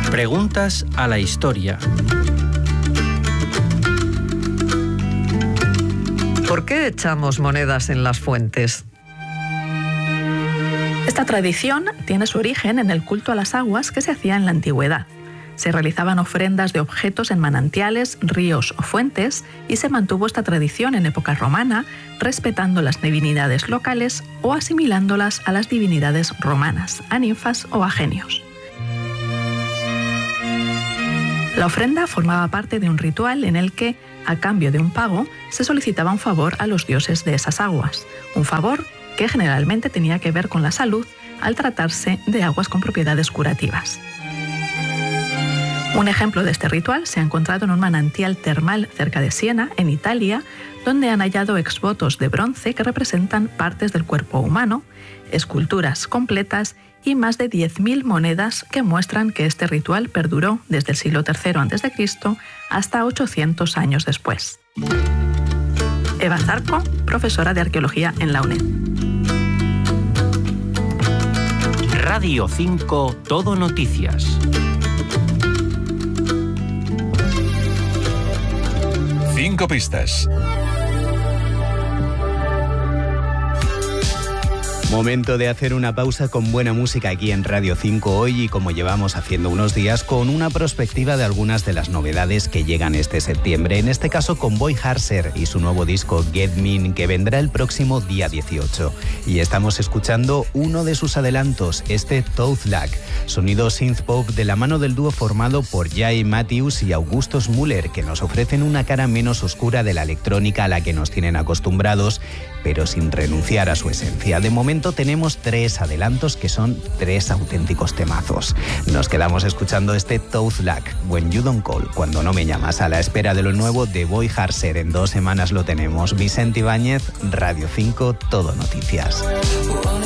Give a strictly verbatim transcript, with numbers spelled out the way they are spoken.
Preguntas a la historia. ¿Por qué echamos monedas en las fuentes? Esta tradición tiene su origen en el culto a las aguas que se hacía en la antigüedad. Se realizaban ofrendas de objetos en manantiales, ríos o fuentes y se mantuvo esta tradición en época romana, respetando las divinidades locales o asimilándolas a las divinidades romanas, a ninfas o a genios. La ofrenda formaba parte de un ritual en el que, a cambio de un pago, se solicitaba un favor a los dioses de esas aguas, un favor que generalmente tenía que ver con la salud al tratarse de aguas con propiedades curativas. Un ejemplo de este ritual se ha encontrado en un manantial termal cerca de Siena, en Italia, donde han hallado exvotos de bronce que representan partes del cuerpo humano, esculturas completas y más de diez mil monedas que muestran que este ritual perduró desde el siglo tercero antes de Cristo hasta ochocientos años después. Eva Zarco, profesora de Arqueología en la UNED. Radio cinco Todo Noticias. Cinco pistas. Momento de hacer una pausa con buena música aquí en Radio cinco hoy y como llevamos haciendo unos días con una perspectiva de algunas de las novedades que llegan este septiembre, en este caso con Boy Harser y su nuevo disco Get Mean que vendrá el próximo día dieciocho. Y estamos escuchando uno de sus adelantos, este Toothlak, sonido synth pop de la mano del dúo formado por Jay Matthews y Augustus Müller, que nos ofrecen una cara menos oscura de la electrónica a la que nos tienen acostumbrados, pero sin renunciar a su esencia. De momento tenemos tres adelantos que son tres auténticos temazos. Nos quedamos escuchando este Toothlak, When You Don't Call, cuando no me llamas, a la espera de lo nuevo de Boy Harser. En dos semanas lo tenemos. Vicente Ibáñez, Radio cinco, Todo Noticias.